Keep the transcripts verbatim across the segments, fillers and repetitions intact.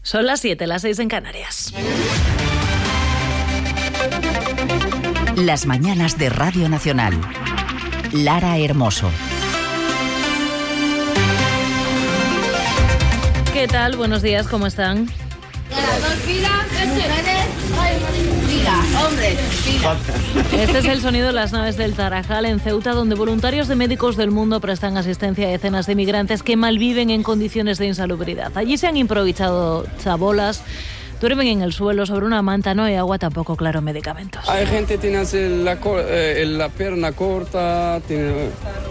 Son las siete, las seis en Canarias. Las mañanas de Radio Nacional. Lara Hermoso. ¿Qué tal? Buenos días, ¿cómo están? Este es el sonido de las naves del Tarajal en Ceuta, donde voluntarios de Médicos del Mundo prestan asistencia a decenas de migrantes que malviven en condiciones de insalubridad. Allí se han improvisado chabolas, duermen en el suelo sobre una manta, no hay agua, tampoco, claro, medicamentos. Hay gente que tiene la, eh, la pierna corta, tiene,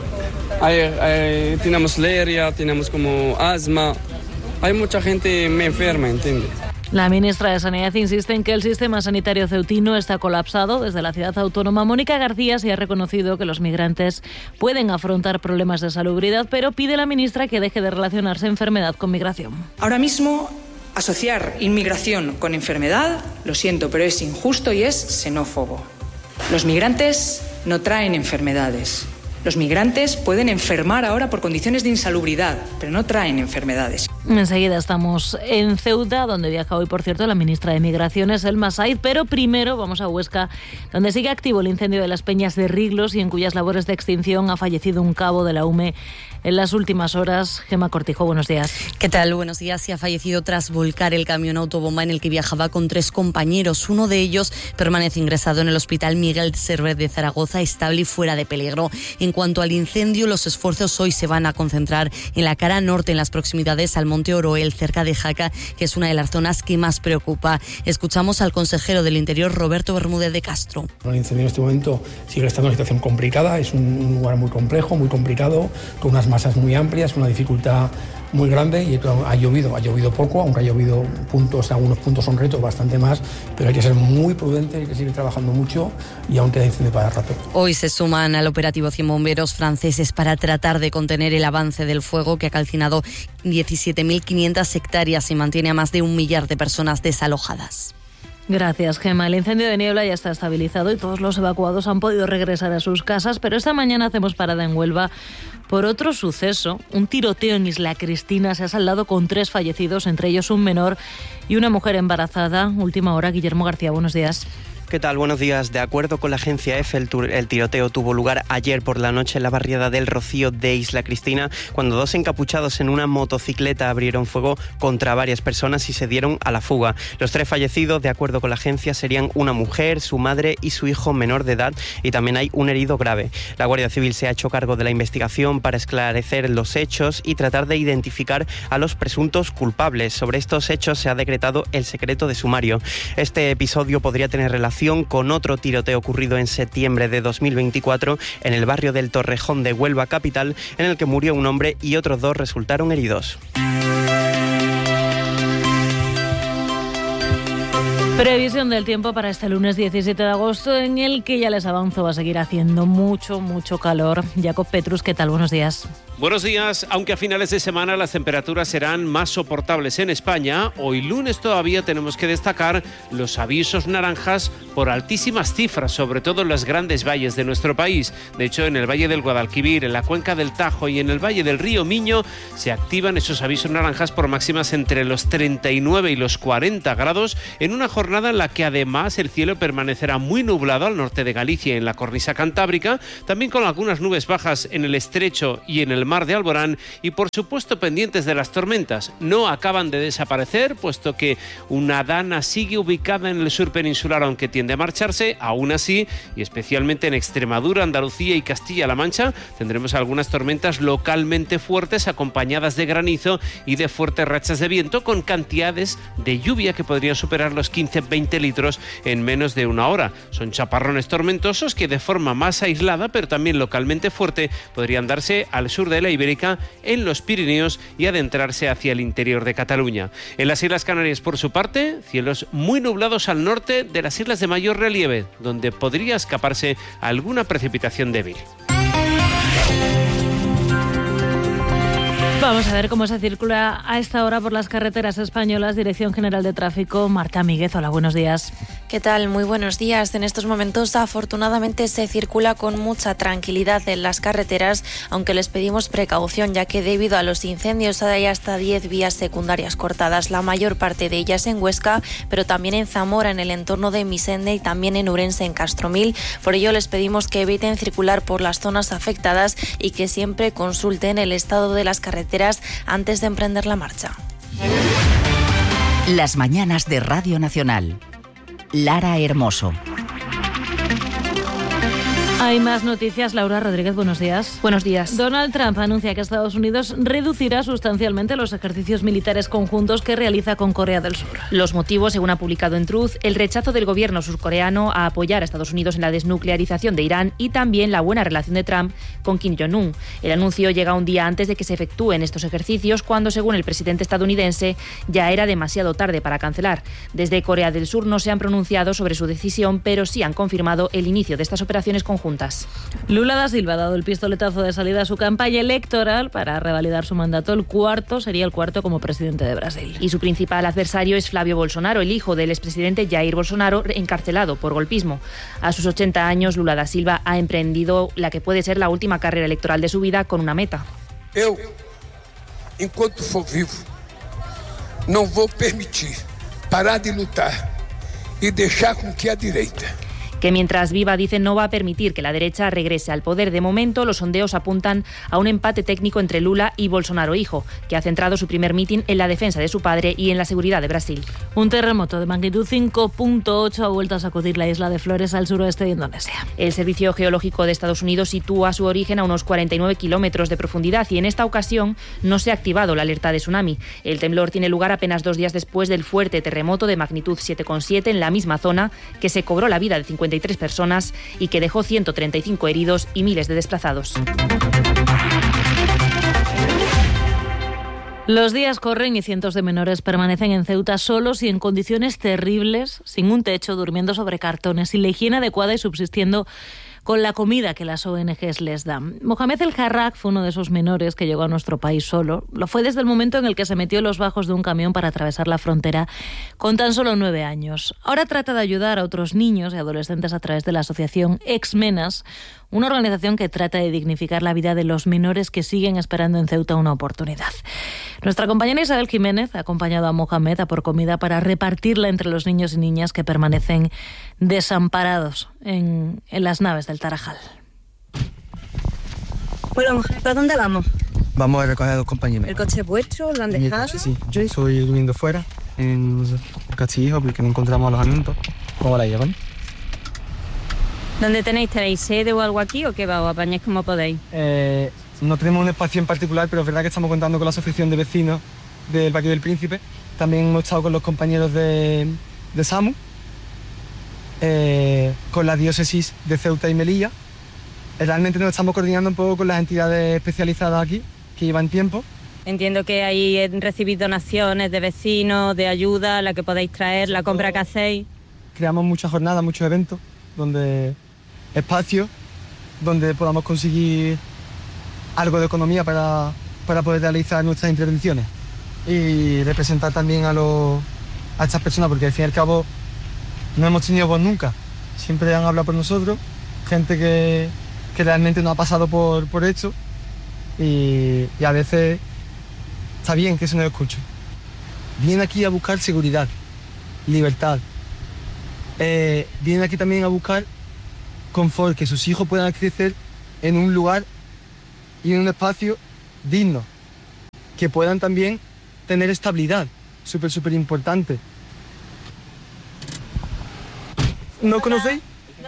hay, hay, tenemos leria, tenemos como asma. Hay mucha gente enferma, ¿entiendes? La ministra de Sanidad insiste en que el sistema sanitario ceutino está colapsado. Desde la ciudad autónoma, Mónica García se ha reconocido que los migrantes pueden afrontar problemas de salubridad, pero pide a la ministra que deje de relacionarse enfermedad con migración. Ahora mismo, asociar inmigración con enfermedad, lo siento, pero es injusto y es xenófobo. Los migrantes no traen enfermedades. Los migrantes pueden enfermar ahora por condiciones de insalubridad, pero no traen enfermedades. Enseguida estamos en Ceuta, donde viaja hoy, por cierto, la ministra de Migraciones, Elma Said, pero primero vamos a Huesca, donde sigue activo el incendio de las Peñas de Riglos y en cuyas labores de extinción ha fallecido un cabo de la U M E en las últimas horas. Gemma Cortijo, buenos días. ¿Qué tal? Buenos días. Y ha fallecido tras volcar el camión autobomba en el que viajaba con tres compañeros. Uno de ellos permanece ingresado en el Hospital Miguel Servet de Zaragoza, estable y fuera de peligro. En cuanto al incendio, los esfuerzos hoy se van a concentrar en la cara norte, en las proximidades al Monte Oroel, cerca de Jaca, que es una de las zonas que más preocupa. Escuchamos al consejero del Interior, Roberto Bermúdez de Castro. El incendio en este momento sigue estando en una situación complicada, es un lugar muy complejo, muy complicado, con unas masas muy amplias, una dificultad muy grande, y ha llovido, ha llovido poco, aunque ha llovido puntos, algunos puntos son retos, bastante más, pero hay que ser muy prudente, hay que seguir trabajando mucho y aún queda incendio para rato. Hoy se suman al operativo cien bomberos franceses para tratar de contener el avance del fuego, que ha calcinado diecisiete mil quinientas hectáreas y mantiene a más de un millar de personas desalojadas. Gracias, Gemma. El incendio de Niebla ya está estabilizado y todos los evacuados han podido regresar a sus casas, pero esta mañana hacemos parada en Huelva por otro suceso. Un tiroteo en Isla Cristina se ha saldado con tres fallecidos, entre ellos un menor y una mujer embarazada. Última hora, Guillermo García, buenos días. ¿Qué tal? Buenos días. De acuerdo con la agencia EFE, el, el tiroteo tuvo lugar ayer por la noche en la barriada del Rocío de Isla Cristina, cuando dos encapuchados en una motocicleta abrieron fuego contra varias personas y se dieron a la fuga. Los tres fallecidos, de acuerdo con la agencia, serían una mujer, su madre y su hijo menor de edad, y también hay un herido grave. La Guardia Civil se ha hecho cargo de la investigación para esclarecer los hechos y tratar de identificar a los presuntos culpables. Sobre estos hechos se ha decretado el secreto de sumario. Este episodio podría tener relación con otro tiroteo ocurrido en septiembre de dos mil veinticuatro en el barrio del Torrejón de Huelva capital, en el que murió un hombre y otros dos resultaron heridos. Previsión del tiempo para este lunes diecisiete de agosto, en el que ya les avanzo va a seguir haciendo mucho, mucho calor. Jacob Petrus, ¿qué tal? Buenos días. Buenos días. Aunque a finales de semana las temperaturas serán más soportables en España, hoy lunes todavía tenemos que destacar los avisos naranjas por altísimas cifras, sobre todo en los grandes valles de nuestro país. De hecho, en el Valle del Guadalquivir, en la Cuenca del Tajo y en el Valle del Río Miño se activan esos avisos naranjas por máximas entre los treinta y nueve y los cuarenta grados, en una jornada en la que además el cielo permanecerá muy nublado al norte de Galicia y en la cornisa cantábrica, también con algunas nubes bajas en el estrecho y en el mar de Alborán, y por supuesto pendientes de las tormentas. No acaban de desaparecer, puesto que una dana sigue ubicada en el sur peninsular, aunque tiende a marcharse. Aún así, y especialmente en Extremadura, Andalucía y Castilla-La Mancha, tendremos algunas tormentas localmente fuertes acompañadas de granizo y de fuertes rachas de viento, con cantidades de lluvia que podrían superar los quince a veinte litros en menos de una hora. Son chaparrones tormentosos que de forma más aislada, pero también localmente fuerte, podrían darse al sur de la Ibérica, en los Pirineos y adentrarse hacia el interior de Cataluña. En las Islas Canarias, por su parte, cielos muy nublados al norte de las islas de mayor relieve, donde podría escaparse alguna precipitación débil. Vamos a ver cómo se circula a esta hora por las carreteras españolas. Dirección General de Tráfico, Marta Míguez. Hola, buenos días. ¿Qué tal? Muy buenos días. En estos momentos, afortunadamente, se circula con mucha tranquilidad en las carreteras, aunque les pedimos precaución, ya que debido a los incendios hay hasta diez vías secundarias cortadas, la mayor parte de ellas en Huesca, pero también en Zamora, en el entorno de Misende, y también en Urense, en Castromil. Por ello, les pedimos que eviten circular por las zonas afectadas y que siempre consulten el estado de las carreteras antes de emprender la marcha. Las mañanas de Radio Nacional. Lara Hermoso. Hay más noticias. Laura Rodríguez, buenos días. Buenos días. Donald Trump anuncia que Estados Unidos reducirá sustancialmente los ejercicios militares conjuntos que realiza con Corea del Sur. Los motivos, según ha publicado en Truth, el rechazo del gobierno surcoreano a apoyar a Estados Unidos en la desnuclearización de Irán y también la buena relación de Trump con Kim Jong-un. El anuncio llega un día antes de que se efectúen estos ejercicios, cuando, según el presidente estadounidense, ya era demasiado tarde para cancelar. Desde Corea del Sur no se han pronunciado sobre su decisión, pero sí han confirmado el inicio de estas operaciones conjuntas. Lula da Silva ha dado el pistoletazo de salida a su campaña electoral para revalidar su mandato. El cuarto sería el cuarto como presidente de Brasil. Y su principal adversario es Flavio Bolsonaro, el hijo del expresidente Jair Bolsonaro, encarcelado por golpismo. A sus ochenta años, Lula da Silva ha emprendido la que puede ser la última carrera electoral de su vida con una meta. Eu, enquanto for vivo, não vou permitir parar de lutar e deixar com que a direita que mientras viva, dice, no va a permitir que la derecha regrese al poder. De momento, los sondeos apuntan a un empate técnico entre Lula y Bolsonaro hijo, que ha centrado su primer mitin en la defensa de su padre y en la seguridad de Brasil. Un terremoto de magnitud cinco punto ocho ha vuelto a sacudir la isla de Flores al suroeste de Indonesia. El Servicio Geológico de Estados Unidos sitúa su origen a unos cuarenta y nueve kilómetros de profundidad y en esta ocasión no se ha activado la alerta de tsunami. El temblor tiene lugar apenas dos días después del fuerte terremoto de magnitud siete coma siete en la misma zona, que se cobró la vida de cincuenta y tres personas y que dejó ciento treinta y cinco heridos y miles de desplazados. Los días corren y cientos de menores permanecen en Ceuta solos y en condiciones terribles, sin un techo, durmiendo sobre cartones, sin la higiene adecuada y subsistiendo con la comida que las O N Ges les dan. Mohamed El Harrak fue uno de esos menores que llegó a nuestro país solo. Lo fue desde el momento en el que se metió en los bajos de un camión para atravesar la frontera con tan solo nueve años. Ahora trata de ayudar a otros niños y adolescentes a través de la asociación Exmenas, una organización que trata de dignificar la vida de los menores que siguen esperando en Ceuta una oportunidad. Nuestra compañera Isabel Jiménez ha acompañado a Mohamed a por comida para repartirla entre los niños y niñas que permanecen desamparados en, en las naves del Tarajal. Bueno, ¿para dónde vamos? Vamos a recoger a dos compañeros. ¿El coche es vuestro? ¿Lo han dejado? Sí, sí. Yo estoy durmiendo fuera, en el Castillejo, porque no encontramos alojamiento. ¿Cómo la llevan? ¿Dónde tenéis? ¿Tenéis sede o algo aquí o qué va? ¿O apañáis como podéis? Eh, no tenemos un espacio en particular, pero es verdad que estamos contando con la asociación de vecinos del Barrio del Príncipe. También hemos estado con los compañeros de, de SAMU, eh, con la diócesis de Ceuta y Melilla. Realmente nos estamos coordinando un poco con las entidades especializadas aquí, que llevan tiempo. Entiendo que ahí recibís donaciones de vecinos, de ayuda, la que podáis traer, la compra que hacéis. Creamos muchas jornadas, muchos eventos, donde espacios donde podamos conseguir algo de economía para, para poder realizar nuestras intervenciones y representar también a, los, a estas personas, porque al fin y al cabo no hemos tenido voz nunca. Siempre han hablado por nosotros, gente que, que realmente no ha pasado por, por esto y, y a veces está bien que se nos escuche. Vienen aquí a buscar seguridad, libertad. Eh, vienen aquí también a buscar confort, que sus hijos puedan crecer en un lugar y en un espacio digno, que puedan también tener estabilidad, súper, súper importante. ¿No conocéis?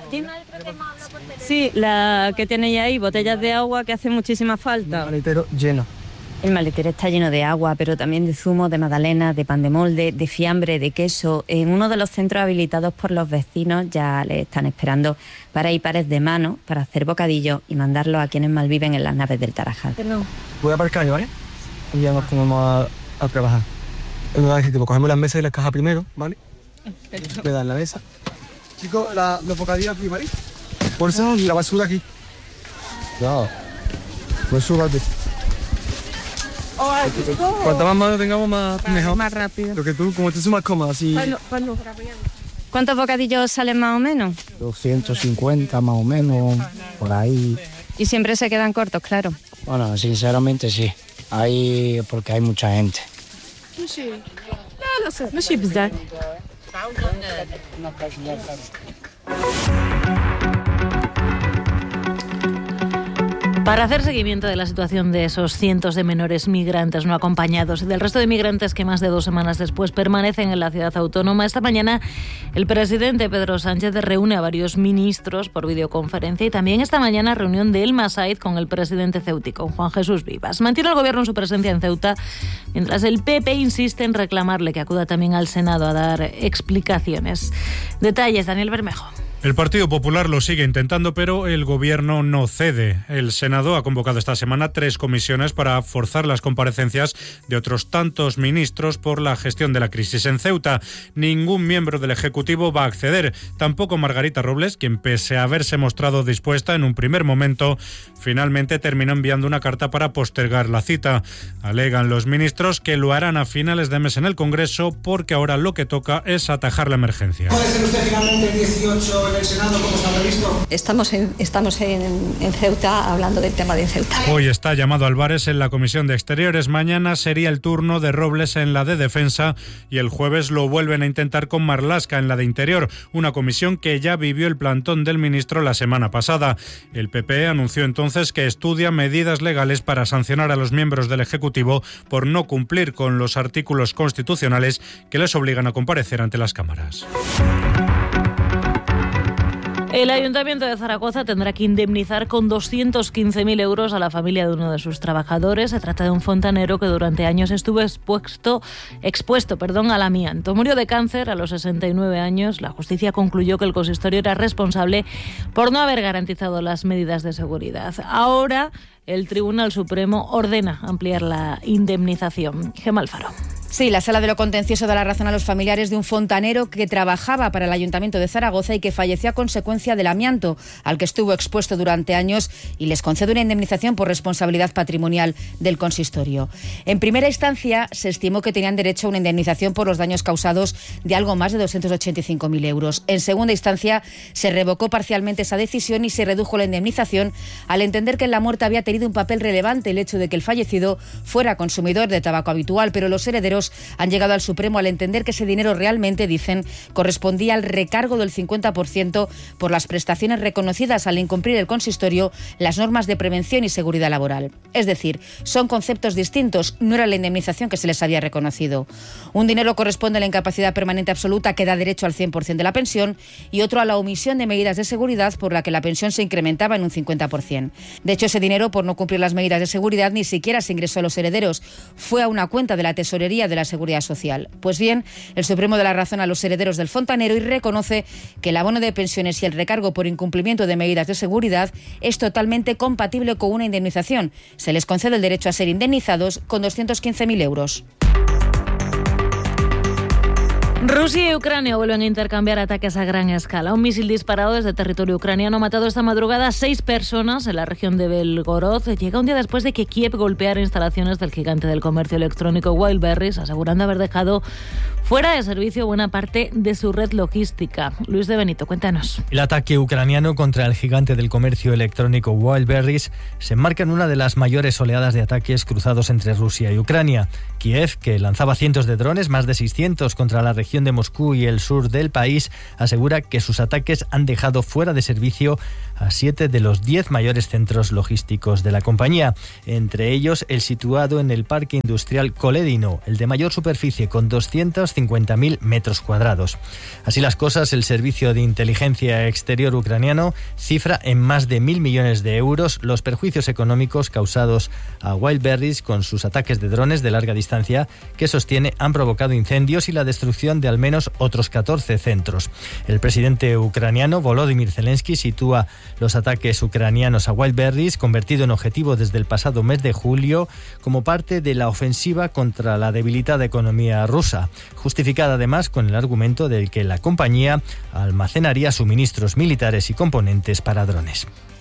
Sí, la que tenéis ahí, botellas de agua que hacen muchísima falta. Un maletero lleno. El maletero está lleno de agua, pero también de zumo, de magdalena, de pan de molde, de fiambre, de queso. En uno de los centros habilitados por los vecinos ya les están esperando para ir pares de mano para hacer bocadillos y mandarlos a quienes malviven en las naves del Tarajal. Voy a aparcar, ¿vale? Y ya nos ponemos a, a trabajar. Cogemos las mesas y las cajas primero, ¿vale? Me dan la mesa. Chicos, la, los bocadillos aquí, ¿vale? Por eso, la basura aquí. No, no subas. Cuanto más mano tengamos, más Vale, mejor. más rápido. Lo que tú, como te sumas cómodo, así. Bueno, bueno. ¿Cuántos bocadillos salen más o menos? doscientos cincuenta más o menos, por ahí. Y siempre se quedan cortos, claro. Bueno, sinceramente sí. Hay, porque hay mucha gente. ماشي لا لا ماشي بزاف. Para hacer seguimiento de la situación de esos cientos de menores migrantes no acompañados y del resto de migrantes que más de dos semanas después permanecen en la ciudad autónoma, esta mañana el presidente Pedro Sánchez reúne a varios ministros por videoconferencia y también esta mañana reunión de El Masaid con el presidente céutico, Juan Jesús Vivas. Mantiene el gobierno su presencia en Ceuta, mientras el P P insiste en reclamarle que acuda también al Senado a dar explicaciones. Detalles, Daniel Bermejo. El Partido Popular lo sigue intentando, pero el Gobierno no cede. El Senado ha convocado esta semana tres comisiones para forzar las comparecencias de otros tantos ministros por la gestión de la crisis en Ceuta. Ningún miembro del Ejecutivo va a acceder, tampoco Margarita Robles, quien pese a haberse mostrado dispuesta en un primer momento, finalmente terminó enviando una carta para postergar la cita. Alegan los ministros que lo harán a finales de mes en el Congreso porque ahora lo que toca es atajar la emergencia. ¿Puede ser usted finalmente el dieciocho en el Senado como está previsto? Estamos en, estamos en, en Ceuta hablando del tema de Ceuta. Hoy está llamado Álvarez en la Comisión de Exteriores, mañana sería el turno de Robles en la de Defensa y el jueves lo vuelven a intentar con Marlaska en la de Interior, una comisión que ya vivió el plantón del ministro la semana pasada. El P P anunció entonces que estudia medidas legales para sancionar a los miembros del Ejecutivo por no cumplir con los artículos constitucionales que les obligan a comparecer ante las cámaras. El Ayuntamiento de Zaragoza tendrá que indemnizar con doscientos quince mil euros a la familia de uno de sus trabajadores. Se trata de un fontanero que durante años estuvo expuesto, expuesto perdón, al amianto. Murió de cáncer a los sesenta y nueve años. La justicia concluyó que el consistorio era responsable por no haber garantizado las medidas de seguridad. Ahora el Tribunal Supremo ordena ampliar la indemnización. Gemma Alfaro. Sí, la Sala de lo Contencioso da la razón a los familiares de un fontanero que trabajaba para el Ayuntamiento de Zaragoza y que falleció a consecuencia del amianto al que estuvo expuesto durante años y les concede una indemnización por responsabilidad patrimonial del consistorio. En primera instancia se estimó que tenían derecho a una indemnización por los daños causados de algo más de doscientos ochenta y cinco mil euros. En segunda instancia se revocó parcialmente esa decisión y se redujo la indemnización al entender que en la muerte había tenido un papel relevante el hecho de que el fallecido fuera consumidor de tabaco habitual, pero los herederos han llegado al Supremo al entender que ese dinero realmente, dicen, correspondía al recargo del cincuenta por ciento por las prestaciones reconocidas al incumplir el consistorio las normas de prevención y seguridad laboral. Es decir, son conceptos distintos, no era la indemnización que se les había reconocido. Un dinero corresponde a la incapacidad permanente absoluta que da derecho al cien por ciento de la pensión y otro a la omisión de medidas de seguridad por la que la pensión se incrementaba en un cincuenta por ciento. De hecho, ese dinero, por no cumplir las medidas de seguridad, ni siquiera se ingresó a los herederos. Fue a una cuenta de la Tesorería de la Seguridad Social. Pues bien, el Supremo da la razón a los herederos del fontanero y reconoce que el abono de pensiones y el recargo por incumplimiento de medidas de seguridad es totalmente compatible con una indemnización. Se les concede el derecho a ser indemnizados con doscientos quince mil euros. Rusia y Ucrania vuelven a intercambiar ataques a gran escala. Un misil disparado desde territorio ucraniano ha matado esta madrugada a seis personas en la región de Belgorod. Llega un día después de que Kiev golpeara instalaciones del gigante del comercio electrónico Wildberries, asegurando haber dejado fuera de servicio buena parte de su red logística. Luis de Benito, cuéntanos. El ataque ucraniano contra el gigante del comercio electrónico Wildberries se enmarca en una de las mayores oleadas de ataques cruzados entre Rusia y Ucrania. Kiev, que lanzaba cientos de drones, más de seiscientos contra la región de Moscú y el sur del país, asegura que sus ataques han dejado fuera de servicio a siete de los diez mayores centros logísticos de la compañía, entre ellos el situado en el Parque Industrial Koledino, el de mayor superficie, con doscientos cincuenta mil metros cuadrados. Así las cosas, el Servicio de Inteligencia Exterior ucraniano cifra en más de mil millones de euros los perjuicios económicos causados a Wildberries con sus ataques de drones de larga distancia que sostiene han provocado incendios y la destrucción de al menos otros catorce centros. El presidente ucraniano Volodymyr Zelensky sitúa los ataques ucranianos a Wildberries, convertido en objetivo desde el pasado mes de julio, como parte de la ofensiva contra la debilitada economía rusa, justificada además con el argumento de que la compañía almacenaría suministros militares y componentes para drones.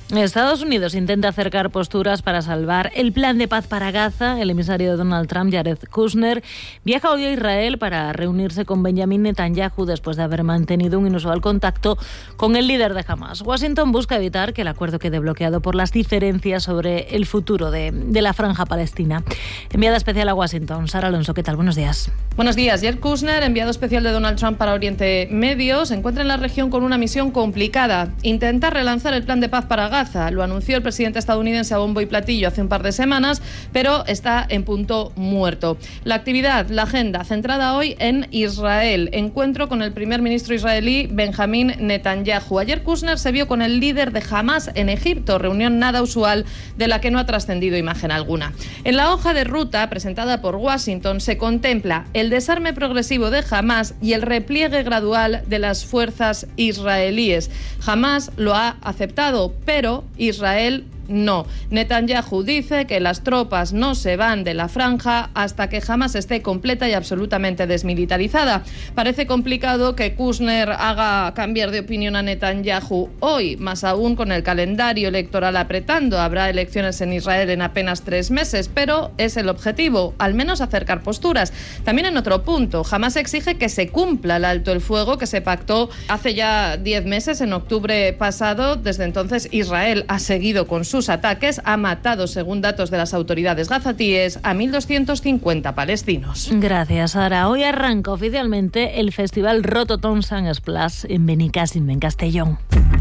Estados Unidos intenta acercar posturas para salvar el plan de paz para Gaza. El emisario de Donald Trump, Jared Kushner, viaja hoy a Israel para reunirse con Benjamin Netanyahu después de haber mantenido un inusual contacto con el líder de Hamas. Washington busca evitar que el acuerdo quede bloqueado por las diferencias sobre el futuro de, de la franja palestina. Enviada especial a Washington, Sara Alonso, ¿qué tal? Buenos días. Buenos días. Jared Kushner, enviado especial de Donald Trump para Oriente Medio, se encuentra en la región con una misión complicada: intentar relanzar el plan de paz para Gaza. Lo anunció el presidente estadounidense a bombo y platillo hace un par de semanas, pero está en punto muerto. La actividad, la agenda, centrada hoy en Israel. Encuentro con el primer ministro israelí, Benjamin Netanyahu. Ayer Kushner se vio con el líder de Hamas en Egipto, reunión nada usual de la que no ha trascendido imagen alguna. En la hoja de ruta presentada por Washington se contempla el desarme progresivo de Hamas y el repliegue gradual de las fuerzas israelíes. Hamas lo ha aceptado, pero Israel no. Netanyahu dice que las tropas no se van de la franja hasta que Hamas esté completa y absolutamente desmilitarizada. Parece complicado que Kushner haga cambiar de opinión a Netanyahu hoy, más aún con el calendario electoral apretando. Habrá elecciones en Israel en apenas tres meses, pero es el objetivo, al menos acercar posturas. También en otro punto, Hamas exige que se cumpla el alto el fuego que se pactó hace ya diez meses, en octubre pasado. Desde entonces Israel ha seguido con su sus ataques, ha matado, según datos de las autoridades gazatíes, a mil doscientos cincuenta palestinos. Gracias, Sara. Hoy arranca oficialmente el festival Rototom Sun Splash en Benicàssim, en Castellón.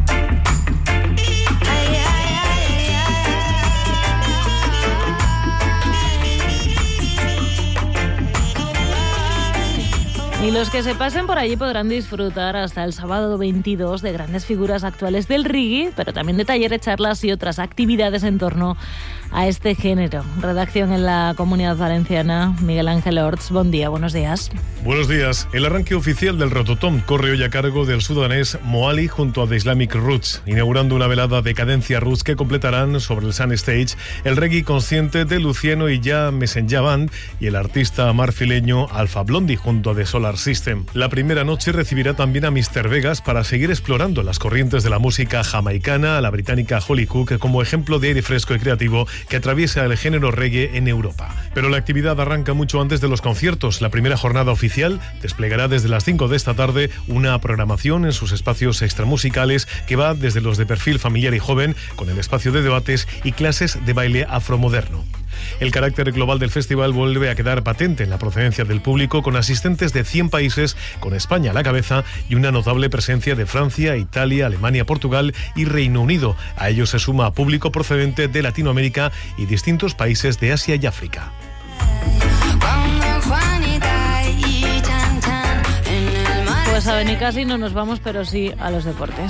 Y los que se pasen por allí podrán disfrutar hasta el sábado veintidós de grandes figuras actuales del reggae, pero también de talleres, charlas y otras actividades en torno a este género. Redacción en la Comunidad Valenciana, Miguel Ángel Orts. Buen día, buenos días. Buenos días. El arranque oficial del Rototom corre hoy a cargo del sudanés Moali junto a The Islamic Roots, inaugurando una velada de cadencia roots que completarán sobre el Sun Stage el reggae consciente de Luciano y ya Messenger Band y el artista marfileño Alpha Blondy junto a The Solar System. La primera noche recibirá también a mister Vegas para seguir explorando las corrientes de la música jamaicana a la británica Holly Cook como ejemplo de aire fresco y creativo que atraviesa el género reggae en Europa. Pero la actividad arranca mucho antes de los conciertos. La primera jornada oficial desplegará desde las cinco de esta tarde una programación en sus espacios extramusicales que va desde los de perfil familiar y joven, con el espacio de debates y clases de baile afromoderno. El carácter global del festival vuelve a quedar patente en la procedencia del público, con asistentes de cien países, con España a la cabeza y una notable presencia de Francia, Italia, Alemania, Portugal y Reino Unido. A ello se suma público procedente de Latinoamérica y distintos países de Asia y África. Pues a Benicàssim no nos vamos, pero sí a los deportes.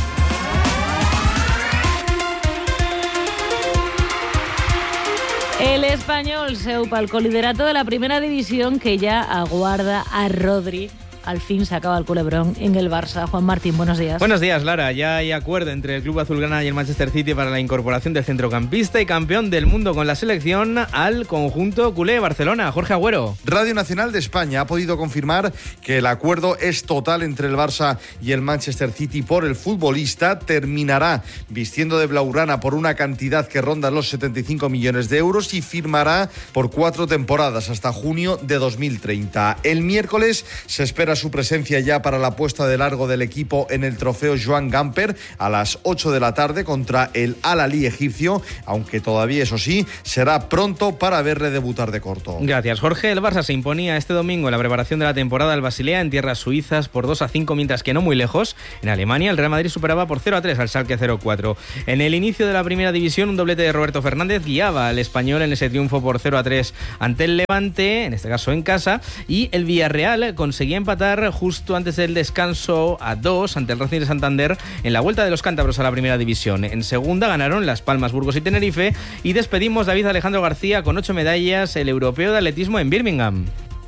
El Español se upa al coliderato de la primera división, que ya aguarda a Rodri. Al fin se acaba el culebrón en el Barça. Juan Martín, buenos días. Buenos días, Lara. Ya hay acuerdo entre el club azulgrana y el Manchester City para la incorporación del centrocampista y campeón del mundo con la selección al conjunto culé Barcelona. Jorge Agüero. Radio Nacional de España ha podido confirmar que el acuerdo es total entre el Barça y el Manchester City por el futbolista. Terminará vistiendo de blaugrana por una cantidad que ronda los setenta y cinco millones de euros y firmará por cuatro temporadas hasta junio de dos mil treinta. El miércoles se espera su presencia ya para la puesta de largo del equipo en el trofeo Joan Gamper a las ocho de la tarde contra el Al-Ahly egipcio, aunque todavía, eso sí, será pronto para verle debutar de corto. Gracias, Jorge. El Barça se imponía este domingo en la preparación de la temporada al Basilea en tierras suizas por dos a cinco, mientras que no muy lejos, en Alemania, el Real Madrid superaba por cero a tres al Schalke cero cuatro. En el inicio de la primera división, un doblete de Roberto Fernández guiaba al Español en ese triunfo por cero a tres ante el Levante, en este caso en casa, y el Villarreal conseguía empatar justo antes del descanso a dos ante el Racing de Santander en la vuelta de los cántabros a la primera división. En segunda ganaron Las Palmas, Burgos y Tenerife, y despedimos David Alejandro García con ocho medallas, el europeo de atletismo en Birmingham.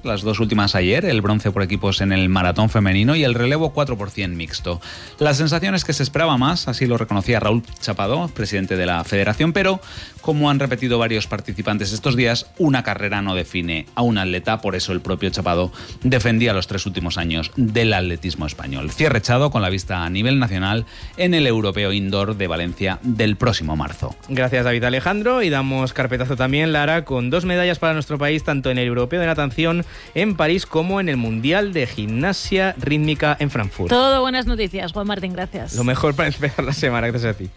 las dos últimas ayer, el bronce por equipos en el maratón femenino y el relevo cuatro por ciento mixto. La sensación es que se esperaba más, así lo reconocía Raúl Chapado, presidente de la federación, pero como han repetido varios participantes estos días, una carrera no define a un atleta, por eso el propio Chapado defendía los tres últimos años del atletismo español. Cierre echado con la vista a nivel nacional en el Europeo Indoor de Valencia del próximo marzo. Gracias, David Alejandro, y damos carpetazo también, Lara, con dos medallas para nuestro país, tanto en el Europeo de Natación en París como en el Mundial de Gimnasia Rítmica en Frankfurt. Todo buenas noticias, Juan Martín, gracias. Lo mejor para empezar la semana, gracias a ti.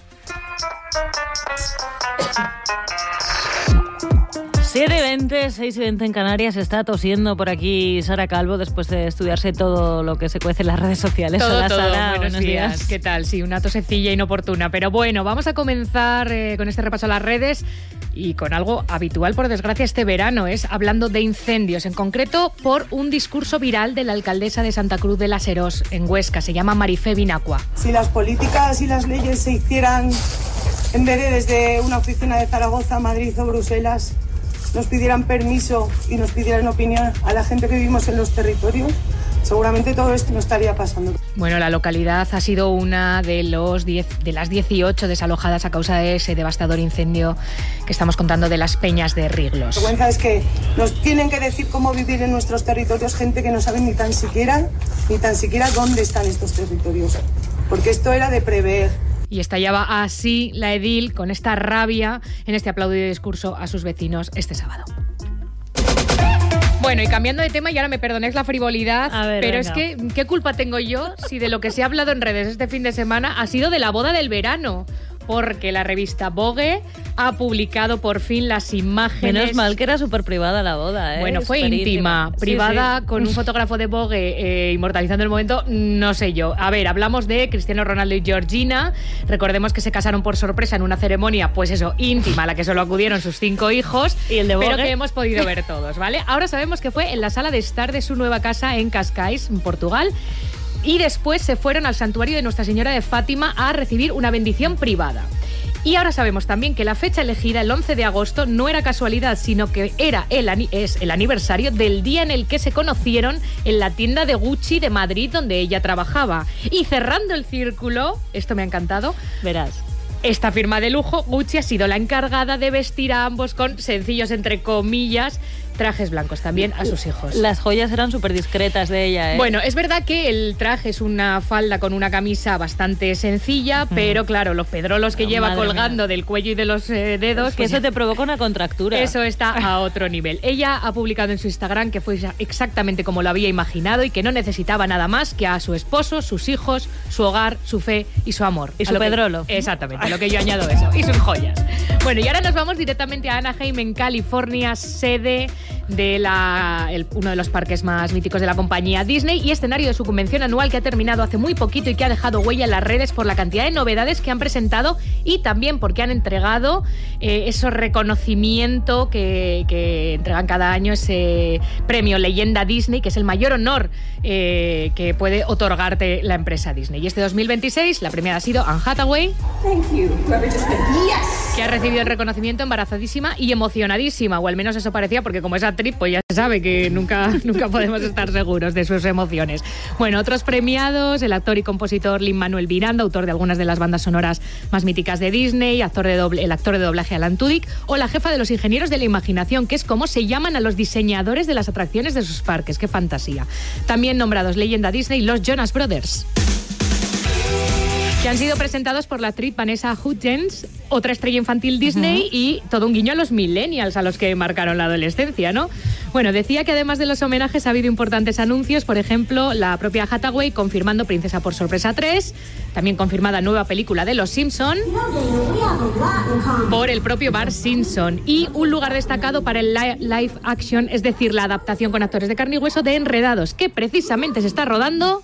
siete y veinte, seis y veinte en Canarias. Está tosiendo por aquí Sara Calvo después de estudiarse todo lo que se cuece en las redes sociales. Todo, Hola, todo. Sara, Buenos, buenos días. días. ¿Qué tal? Sí, una tosecilla inoportuna. Pero bueno, vamos a comenzar eh, con este repaso a las redes y con algo habitual, por desgracia, este verano. Es hablando de incendios, en concreto por un discurso viral de la alcaldesa de Santa Cruz de la Serós, en Huesca. Se llama Marifé Binacua. Si las políticas y las leyes se hicieran en vez de desde una oficina de Zaragoza, Madrid o Bruselas, nos pidieran permiso y nos pidieran opinión a la gente que vivimos en los territorios, seguramente todo esto no estaría pasando. Bueno, la localidad ha sido una de, los diez, de las dieciocho desalojadas a causa de ese devastador incendio que estamos contando de las Peñas de Riglos. La vergüenza es que nos tienen que decir cómo vivir en nuestros territorios gente que no sabe ni tan siquiera, ni tan siquiera dónde están estos territorios, porque esto era de prever. Y estallaba así la edil con esta rabia en este aplaudido discurso a sus vecinos este sábado. Bueno, y cambiando de tema, y ahora me perdonéis la frivolidad, ver, pero venga. Es que, ¿qué culpa tengo yo si de lo que se ha hablado en redes este fin de semana ha sido de la boda del verano? Porque la revista Vogue ha publicado por fin las imágenes. Menos mal que era súper privada la boda, ¿eh? Bueno, fue íntima, íntima. Privada, sí, sí. Con un fotógrafo de Vogue eh, inmortalizando el momento, no sé yo. A ver, hablamos de Cristiano Ronaldo y Georgina. Recordemos que se casaron por sorpresa en una ceremonia, pues eso, íntima, a la que solo acudieron sus cinco hijos. ¿Y el de Vogue? Pero que hemos podido ver todos, ¿vale? Ahora sabemos que fue en la sala de estar de su nueva casa en Cascais, en Portugal. Y después se fueron al santuario de Nuestra Señora de Fátima a recibir una bendición privada. Y ahora sabemos también que la fecha elegida, el once de agosto, no era casualidad, sino que era el, es el aniversario del día en el que se conocieron en la tienda de Gucci de Madrid, donde ella trabajaba. Y cerrando el círculo, esto me ha encantado, verás. Esta firma de lujo, Gucci, ha sido la encargada de vestir a ambos con sencillos, entre comillas, trajes blancos también a sus hijos. Las joyas eran súper discretas de ella, ¿eh? Bueno, es verdad que el traje es una falda con una camisa bastante sencilla, mm. pero claro, los pedrolos que oh, lleva colgando mía. del cuello y de los eh, dedos... Es que pues eso te provoca una contractura. Eso está a otro nivel. Ella ha publicado en su Instagram que fue exactamente como lo había imaginado y que no necesitaba nada más que a su esposo, sus hijos, su hogar, su fe y su amor. Y su pedrolo. Que, exactamente, a lo que yo añado eso. Y sus joyas. Bueno, y ahora nos vamos directamente a Anaheim, en California, sede de la, el, uno de los parques más míticos de la compañía Disney y escenario de su convención anual, que ha terminado hace muy poquito y que ha dejado huella en las redes por la cantidad de novedades que han presentado y también porque han entregado eh, ese reconocimiento que, que entregan cada año, ese premio Leyenda Disney, que es el mayor honor eh, que puede otorgarte la empresa Disney. Y este dos mil veintiséis la premiada ha sido Anne Hathaway, que ha recibido el reconocimiento embarazadísima y emocionadísima, o al menos eso parecía, porque como es actriz, pues ya se sabe que nunca, nunca podemos estar seguros de sus emociones. Bueno, otros premiados, el actor y compositor Lin-Manuel Miranda, autor de algunas de las bandas sonoras más míticas de Disney, actor de doble, el actor de doblaje Alan Tudyk, o la jefa de los ingenieros de la imaginación, que es como se llaman a los diseñadores de las atracciones de sus parques. ¡Qué fantasía! También nombrados Leyenda Disney los Jonas Brothers, que han sido presentados por la actriz Vanessa Hudgens, otra estrella infantil Disney, uh-huh. y todo un guiño a los millennials, a los que marcaron la adolescencia, ¿no? Bueno, decía que además de los homenajes ha habido importantes anuncios, por ejemplo, la propia Hathaway confirmando Princesa por Sorpresa tres, también confirmada nueva película de Los Simpson por el propio Bart Simpson, y un lugar destacado para el live action, es decir, la adaptación con actores de carne y hueso de Enredados, que precisamente se está rodando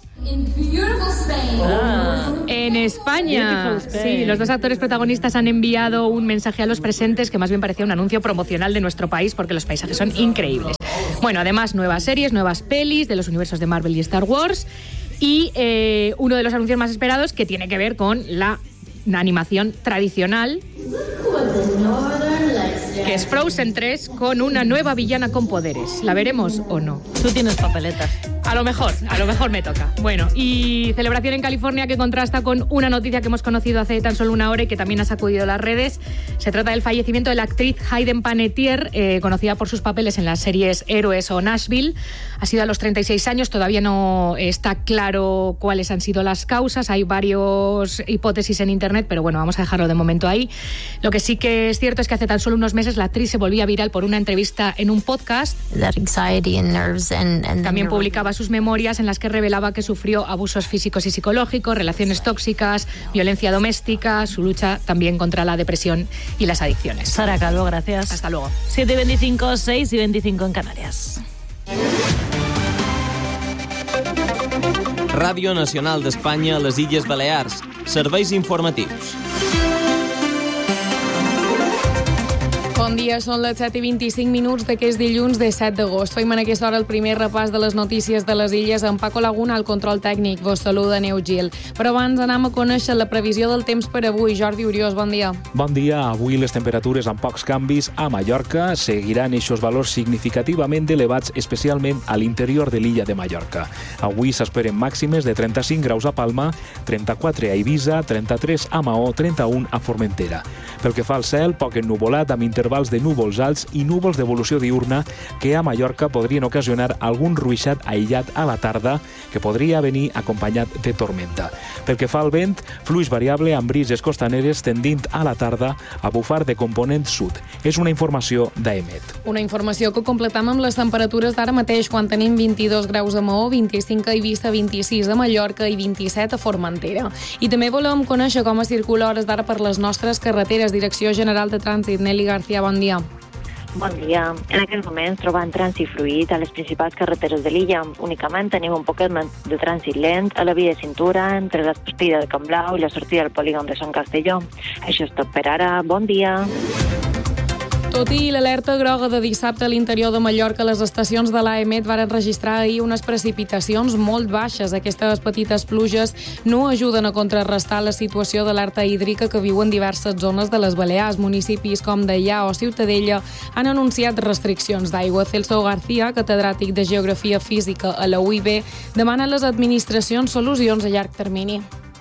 ah. en España. Sí, los dos actores protagonistas han enviado un mensaje a los presentes que más bien parecía un anuncio promocional de nuestro país, porque los paisajes son increíbles. Bueno, además, nuevas series, nuevas pelis de los universos de Marvel y Star Wars, y eh, uno de los anuncios más esperados, que tiene que ver con la animación tradicional, que es Frozen tres con una nueva villana con poderes. ¿La veremos o no? Tú tienes papeletas. A lo mejor, a lo mejor me toca. Bueno, y celebración en California que contrasta con una noticia que hemos conocido hace tan solo una hora y que también ha sacudido las redes. Se trata del fallecimiento de la actriz Hayden Panettiere, eh, conocida por sus papeles en las series Héroes o Nashville. Ha sido a los treinta y seis años, todavía no está claro cuáles han sido las causas. Hay varias hipótesis en internet, pero bueno, vamos a dejarlo de momento ahí. Lo que sí que es cierto es que hace tan solo unos meses la actriz se volvía viral por una entrevista en un podcast. También publicaba sus memorias en las que revelaba que sufrió abusos físicos y psicológicos, relaciones tóxicas, violencia doméstica, su lucha también contra la depresión y las adicciones. Sara Calvo, gracias. Hasta luego. siete y veinticinco, seis y veinticinco en Canarias. Ràdio Nacional d'Espanya a les Illes Balears. Serveis informatius. Bon dia, són les set i vint-i-cinc minuts d'aquest dilluns de set d'agost. Fem en aquesta hora el primer repàs de les notícies de les illes amb Paco Laguna, al control tècnic. Vos saluda Neu Gil. Però abans anem a conèixer la previsió del temps per avui. Jordi Uriós, bon dia. Bon dia. Avui les temperatures amb pocs canvis a Mallorca seguiran eixos valors significativament elevats, especialment a l'interior de l'illa de Mallorca. Avui s'esperen màximes de trenta-cinc graus a Palma, trenta-quatre a Eivissa, trenta-tres a Maó, trenta-un a Formentera. Pel que fa al cel, poc ennuvolat amb intervals de núvols alts i núvols d'evolució diurna que a Mallorca podrien ocasionar algun ruixat aïllat a la tarda que podria venir acompanyat de tormenta. Pel que fa al vent, fluix variable amb brises costaneres tendint a la tarda a bufar de component sud. És una informació d'AEMET. Una informació que completam amb les temperatures d'ara mateix, quan tenim vint-i-dos graus a Maó, vint-i-cinc a Eivissa, vint-i-sis a Mallorca i vint-i-set a Formentera. I també volem conèixer com es circula hores d'ara per les nostres carreteres. Direcció General de Trànsit, Nelly García, bon dia. Bon dia. En aquest moment trobant trànsit fluid a les principals carreteres de l'illa. Únicament tenim un poquet de trànsit lent a la via de cintura entre la sortida de Can Blau i la sortida del polígon de Sant Castelló. Això és tot per ara. Bon dia. Tot i l'alerta groga de dissabte a l'interior de Mallorca, les estacions de l'AEMET varen registrar ahir unes precipitacions molt baixes. Aquestes petites pluges no ajuden a contrarrestar la situació d'alerta hídrica que viuen diverses zones de les Balears. Municipis com Deià o Ciutadella han anunciat restriccions d'aigua. Celso García, catedràtic de Geografia Física a la U I B, demana a les administracions solucions a llarg termini.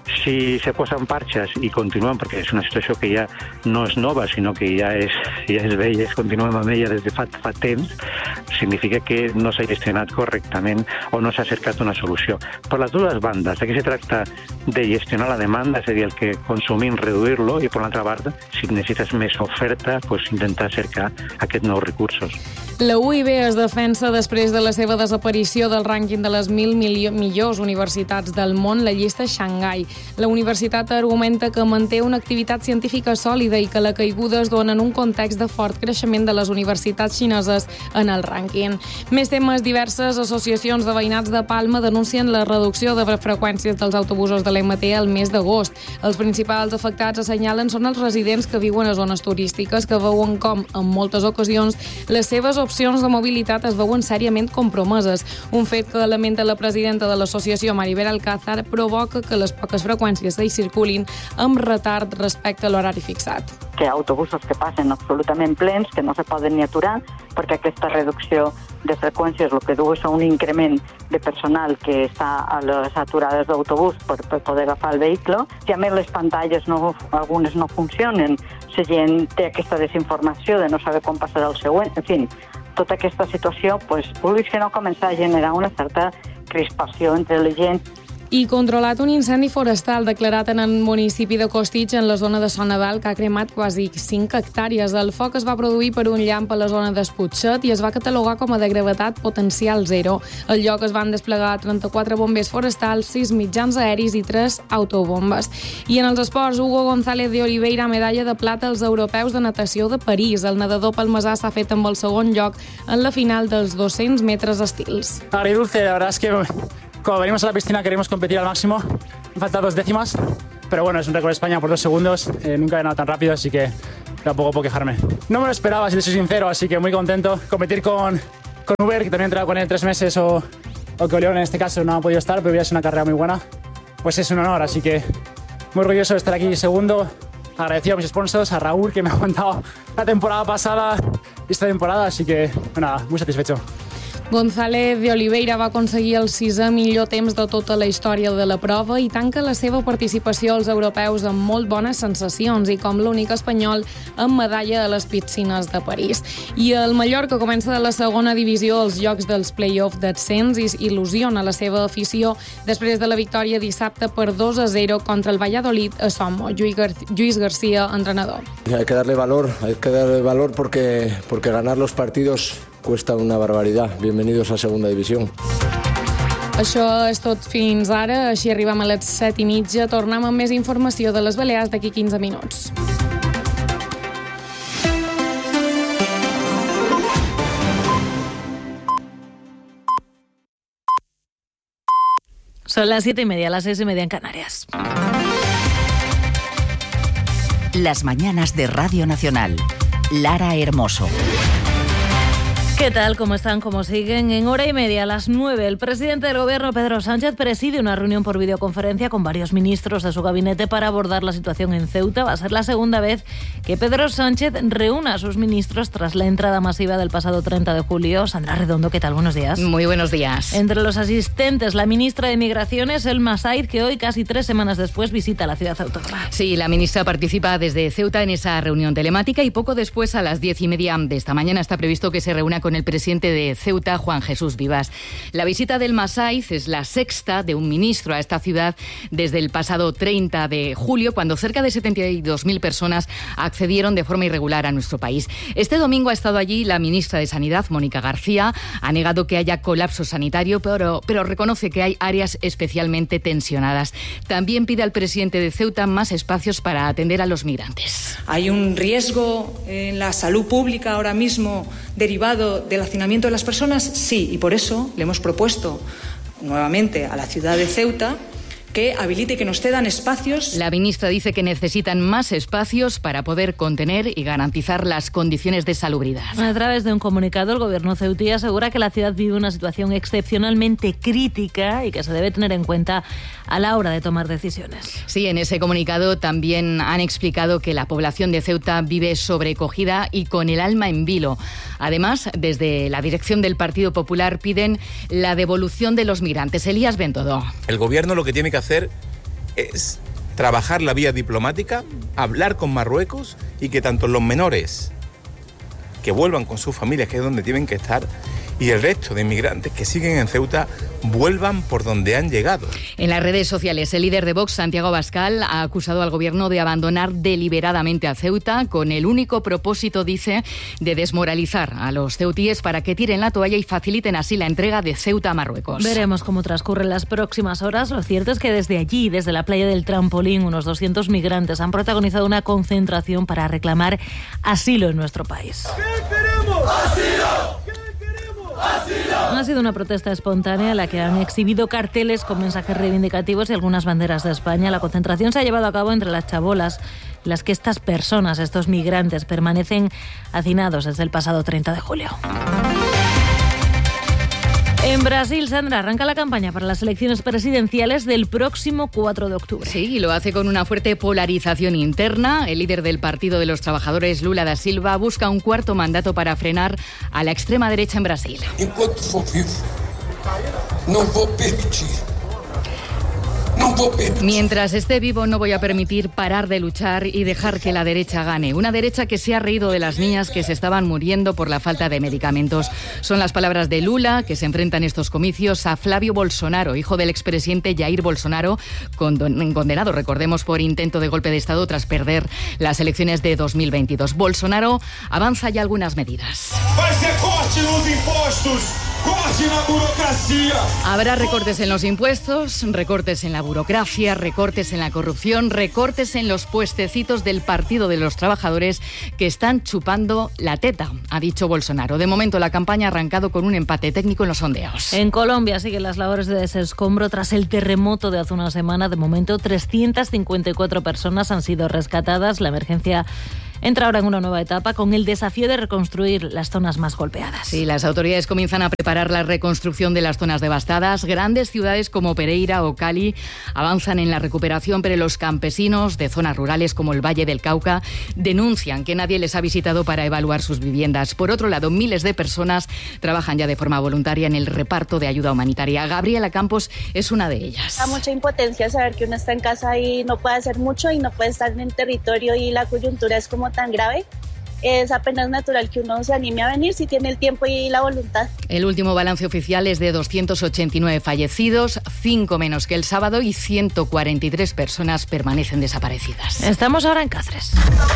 Si se posen parxes i continuem, perquè és una situació que ja no és nova, sinó que ja és, ja és vella, continuem amb ella des de fa, fa temps, significa que no s'ha gestionat correctament o no s'ha cercat una solució. Per les dues bandes, aquí se tracta de gestionar la demanda, és a dir, el que consumim, reduir-lo, i per l'altra banda, si necessites més oferta, pues intentar cercar aquests nous recursos. La U I B es defensa després de la seva desaparició del rànquing de les mil millors universitats del món, la llista Xangai. La universitat argumenta que manté una activitat científica sòlida i que la caiguda es dona en un context de fort creixement de les universitats xineses en el rànquing. Més temes, diverses associacions de veïnats de Palma denuncien la reducció de freqüències dels autobusos de l'M T al mes d'agost. Els principals afectats assenyalen són els residents que viuen a zones turístiques, que veuen com, en moltes ocasions, les seves opcions de mobilitat es veuen sèriament compromeses. Un fet que lamenta la presidenta de l'associació, Maribel Alcázar, provoca que les poques freqüències hi circulin amb retard respecte a l'horari fixat. Que autobusos que passen absolutament plens, que no se poden ni aturar, perquè aquesta reducció de freqüències el que du és un increment de personal que està a les aturades d'autobús per, per poder agafar el vehicle. Si a més les pantalles no, algunes no funcionen, la gent té aquesta desinformació de no saber quan passarà el següent, en fi, tota aquesta situació, pues, vulguis que no, comença a generar una certa crispació entre la gent. I controlat un incendi forestal declarat en el municipi de Costitx, en la zona de Son Nadal, que ha cremat quasi cinc hectàrees. El foc es va produir per un llamp a la zona d'Esputxet i es va catalogar com a de gravetat potencial zero. Al lloc es van desplegar trenta-quatre bombers forestals, sis mitjans aeris i tres autobombes. I en els esports, Hugo González de Oliveira, medalla de plata als europeus de natació de París. El nedador palmesà s'ha fet amb el segon lloc en la final dels dos-cents metres estils. Agridulce, la verdad es que cuando venimos a la piscina queremos competir al máximo. Me faltan dos décimas, pero bueno, es un récord de España por dos segundos. Eh, nunca he ganado tan rápido, así que tampoco puedo quejarme. No me lo esperaba, si te soy sincero, así que muy contento. Competir con, con Uber, que también he entrenado con él tres meses, o, o que Oleón en este caso no ha podido estar, pero hubiera sido una carrera muy buena. Pues es un honor, así que muy orgulloso de estar aquí segundo agradecido a mis sponsors, a Raúl, que me ha aguantado la temporada pasada y esta temporada, así que, bueno, muy satisfecho. González de Oliveira va aconseguir el sisè millor temps de tota la història de la prova i tanca la seva participació als europeus amb molt bones sensacions i com l'únic espanyol amb medalla a les piscines de París. I el Mallorca comença de la segona divisió als llocs dels play-off d'ascens i il·lusiona la seva afició després de la victòria dissabte per dos a zero contra el Valladolid a Somo. Lluís García, entrenador. Hay que darle valor, hay que darle valor porque, porque ganar los partidos cuesta una barbaridad. Bienvenidos a Segunda División. Això és tot fins ara. Així arribem a les set i mitja. Tornem amb més informació de les Balears d'aquí quinze minuts. Son las siete y media, las seis y media en Canarias. Las mañanas de Radio Nacional. Lara Hermoso. ¿Qué tal? ¿Cómo están? ¿Cómo siguen? En hora y media, a las nueve, el presidente del Gobierno, Pedro Sánchez, preside una reunión por videoconferencia con varios ministros de su gabinete para abordar la situación en Ceuta. Va a ser la segunda vez que Pedro Sánchez reúna a sus ministros tras la entrada masiva del pasado treinta de julio. Sandra Redondo, ¿qué tal? Buenos días. Muy buenos días. Entre los asistentes, la ministra de Migraciones, Elma Said, que hoy, casi tres semanas después, visita la ciudad autónoma. Sí, la ministra participa desde Ceuta en esa reunión telemática y poco después, a las diez y media de esta mañana, está previsto que se reúna con el presidente de Ceuta, Juan Jesús Vivas. La visita del Masaiz es la sexta de un ministro a esta ciudad desde el pasado treinta de julio, cuando cerca de setenta y dos mil personas accedieron de forma irregular a nuestro país. Este domingo ha estado allí la ministra de Sanidad, Mónica García. Ha negado que haya colapso sanitario, pero, pero reconoce que hay áreas especialmente tensionadas. También pide al presidente de Ceuta más espacios para atender a los migrantes. Hay un riesgo en la salud pública ahora mismo derivado del hacinamiento de las personas, sí, y por eso le hemos propuesto nuevamente a la ciudad de Ceuta que habilite, que nos cedan espacios. La ministra dice que necesitan más espacios para poder contener y garantizar las condiciones de salubridad. A través de un comunicado, el gobierno ceutí asegura que la ciudad vive una situación excepcionalmente crítica y que se debe tener en cuenta a la hora de tomar decisiones. Sí, en ese comunicado también han explicado que la población de Ceuta vive sobrecogida y con el alma en vilo. Además, desde la dirección del Partido Popular piden la devolución de los migrantes. Elías Bendodo. El gobierno lo que tiene que hacer es trabajar la vía diplomática, hablar con Marruecos y que tanto los menores que vuelvan con sus familias, que es donde tienen que estar, y el resto de inmigrantes que siguen en Ceuta vuelvan por donde han llegado. En las redes sociales, el líder de Vox, Santiago Abascal, ha acusado al gobierno de abandonar deliberadamente a Ceuta con el único propósito, dice, de desmoralizar a los ceutíes para que tiren la toalla y faciliten así la entrega de Ceuta a Marruecos. Veremos cómo transcurren las próximas horas. Lo cierto es que desde allí, desde la playa del Trampolín, unos doscientos migrantes han protagonizado una concentración para reclamar asilo en nuestro país. ¿Qué queremos? ¡Asilo! Ha sido una protesta espontánea en la que han exhibido carteles con mensajes reivindicativos y algunas banderas de España. La concentración se ha llevado a cabo entre las chabolas, en las que estas personas, estos migrantes, permanecen hacinados desde el pasado treinta de julio. En Brasil, Sandra, arranca la campaña para las elecciones presidenciales del próximo cuatro de octubre. Sí, y lo hace con una fuerte polarización interna. El líder del Partido de los Trabajadores, Lula da Silva, busca un cuarto mandato para frenar a la extrema derecha en Brasil. Enquanto for vivo, no vou permitir. Mientras esté vivo no voy a permitir parar de luchar y dejar que la derecha gane. Una derecha que se ha reído de las niñas que se estaban muriendo por la falta de medicamentos. Son las palabras de Lula, que se enfrenta en estos comicios a Flavio Bolsonaro, hijo del expresidente Jair Bolsonaro, condenado, recordemos, por intento de golpe de Estado tras perder las elecciones de dos mil veintidós. Bolsonaro avanza ya algunas medidas. Vai ser corte nos impostos. Habrá recortes en los impuestos, recortes en la burocracia, recortes en la corrupción, recortes en los puestecitos del Partido de los Trabajadores que están chupando la teta, ha dicho Bolsonaro. De momento la campaña ha arrancado con un empate técnico en los sondeos. En Colombia siguen las labores de desescombro tras el terremoto de hace una semana. De momento trescientas cincuenta y cuatro personas han sido rescatadas. La emergencia entra ahora en una nueva etapa con el desafío de reconstruir las zonas más golpeadas. Sí, las autoridades comienzan a preparar la reconstrucción de las zonas devastadas. Grandes ciudades como Pereira o Cali avanzan en la recuperación, pero los campesinos de zonas rurales como el Valle del Cauca denuncian que nadie les ha visitado para evaluar sus viviendas. Por otro lado, miles de personas trabajan ya de forma voluntaria en el reparto de ayuda humanitaria. Gabriela Campos es una de ellas. Da mucha impotencia saber que uno está en casa y no puede hacer mucho y no puede estar en el territorio y la coyuntura es como tan grave. Es apenas natural que uno se anime a venir si tiene el tiempo y la voluntad. El último balance oficial es de doscientos ochenta y nueve fallecidos, cinco menos que el sábado, y ciento cuarenta y tres personas permanecen desaparecidas. Estamos ahora en Cáceres.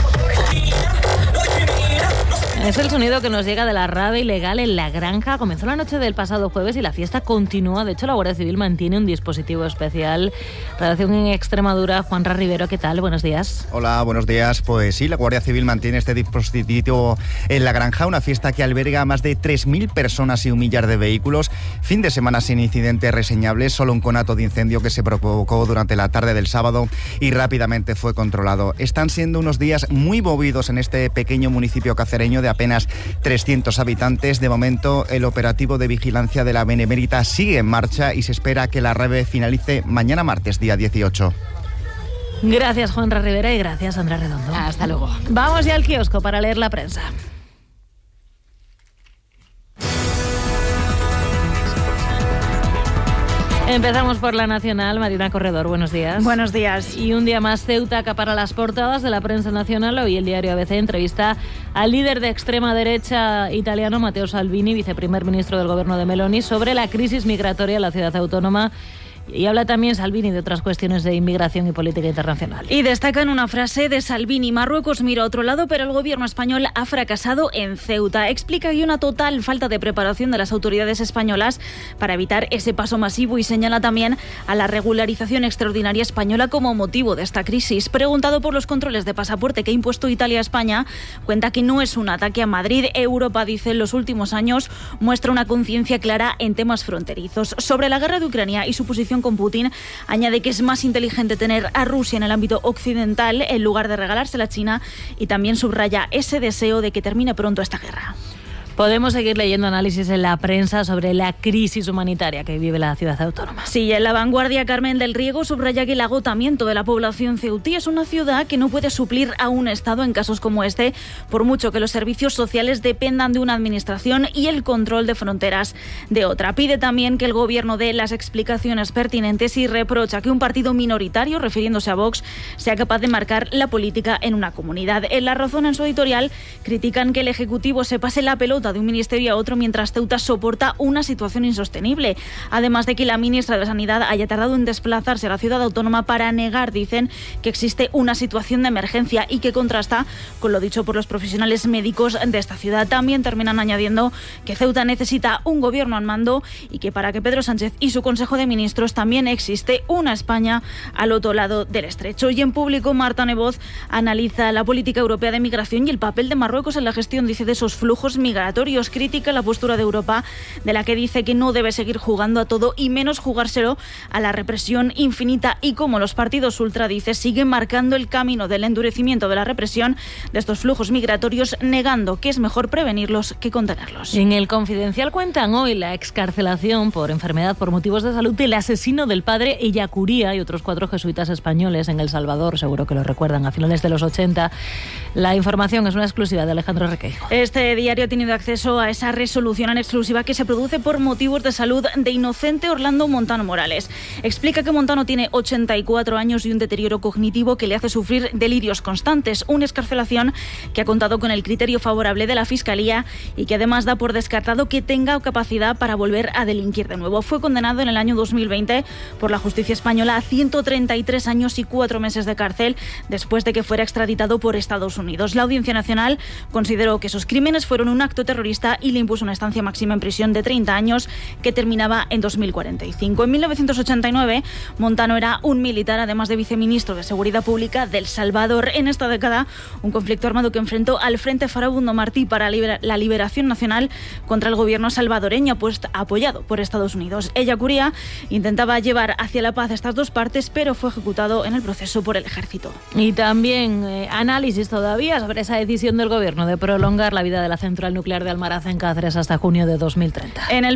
Es el sonido que nos llega de la rave ilegal en La Granja. Comenzó la noche del pasado jueves y la fiesta continúa. De hecho, la Guardia Civil mantiene un dispositivo especial. Redacción en Extremadura, Juanra Rivero, ¿qué tal? Buenos días. Hola, buenos días. Pues sí, la Guardia Civil mantiene este dispositivo en La Granja, una fiesta que alberga a más de tres mil personas y un millar de vehículos. Fin de semana sin incidentes reseñables, solo un conato de incendio que se provocó durante la tarde del sábado y rápidamente fue controlado. Están siendo unos días muy movidos en este pequeño municipio cacereño de apenas trescientos habitantes. De momento, el operativo de vigilancia de la Benemérita sigue en marcha y se espera que la rave finalice mañana martes, día dieciocho. Gracias, Juanra Rivera, y gracias, Andrea Redondo. Hasta luego. Vamos ya al kiosco para leer la prensa. Empezamos por La Nacional. Marina Corredor, buenos días. Buenos días. Y un día más Ceuta acapara las portadas de la prensa nacional. Hoy el diario A B C entrevista al líder de extrema derecha italiano, Matteo Salvini, viceprimer ministro del gobierno de Meloni, sobre la crisis migratoria en la ciudad autónoma. Y habla también Salvini de otras cuestiones de inmigración y política internacional. Y destaca en una frase de Salvini: Marruecos mira a otro lado, pero el gobierno español ha fracasado en Ceuta. Explica que hay una total falta de preparación de las autoridades españolas para evitar ese paso masivo y señala también a la regularización extraordinaria española como motivo de esta crisis. Preguntado por los controles de pasaporte que ha impuesto Italia a España, cuenta que no es un ataque a Madrid. Europa, dice, en los últimos años muestra una conciencia clara en temas fronterizos. Sobre la guerra de Ucrania y su posición con Putin, añade que es más inteligente tener a Rusia en el ámbito occidental en lugar de regalársela a China, y también subraya ese deseo de que termine pronto esta guerra. Podemos seguir leyendo análisis en la prensa sobre la crisis humanitaria que vive la ciudad autónoma. Sí, en La Vanguardia, Carmen del Riego subraya que el agotamiento de la población ceutí es una ciudad que no puede suplir a un Estado en casos como este, por mucho que los servicios sociales dependan de una administración y el control de fronteras de otra. Pide también que el gobierno dé las explicaciones pertinentes y reprocha que un partido minoritario, refiriéndose a Vox, sea capaz de marcar la política en una comunidad. En La Razón, en su editorial, critican que el Ejecutivo se pase la pelota de un ministerio a otro mientras Ceuta soporta una situación insostenible. Además de que la ministra de Sanidad haya tardado en desplazarse a la ciudad autónoma para negar, dicen, que existe una situación de emergencia, y que contrasta con lo dicho por los profesionales médicos de esta ciudad. También terminan añadiendo que Ceuta necesita un gobierno al mando y que para que Pedro Sánchez y su Consejo de Ministros también existe una España al otro lado del estrecho. Y en Público, Marta Nebot analiza la política europea de migración y el papel de Marruecos en la gestión, dice, de esos flujos migratorios. Critica la postura de Europa, de la que dice que no debe seguir jugando a todo y menos jugárselo a la represión infinita, y como los partidos ultra, dice, siguen marcando el camino del endurecimiento de la represión de estos flujos migratorios, negando que es mejor prevenirlos que contenerlos. En El Confidencial cuentan hoy la excarcelación por enfermedad por motivos de salud del asesino del padre Ellacuría y otros cuatro jesuitas españoles en El Salvador, seguro que lo recuerdan, a finales de los ochenta. La información es una exclusiva de Alejandro Requeijo. Este diario ha tenido acceso a esa resolución en exclusiva que se produce por motivos de salud de inocente Orlando Montano Morales. Explica que Montano tiene ochenta y cuatro años y un deterioro cognitivo que le hace sufrir delirios constantes, una excarcelación que ha contado con el criterio favorable de la Fiscalía y que además da por descartado que tenga capacidad para volver a delinquir de nuevo. Fue condenado en el año dos mil veinte por la justicia española a ciento treinta y tres años y cuatro meses de cárcel después de que fuera extraditado por Estados Unidos. La Audiencia Nacional consideró que esos crímenes fueron un acto terrorista terrorista y le impuso una estancia máxima en prisión de treinta años que terminaba en dos mil cuarenta y cinco. En mil novecientos ochenta y nueve, Montano era un militar, además de viceministro de Seguridad Pública de El Salvador. En esta década, un conflicto armado que enfrentó al Frente Farabundo Martí para la Liberación Nacional contra el gobierno salvadoreño, pues apoyado por Estados Unidos. Ellacuría intentaba llevar hacia la paz estas dos partes, pero fue ejecutado en el proceso por el ejército. Y también eh, análisis todavía sobre esa decisión del gobierno de prolongar la vida de la central nuclear de Almaraz en Cáceres hasta junio de dos mil treinta. En el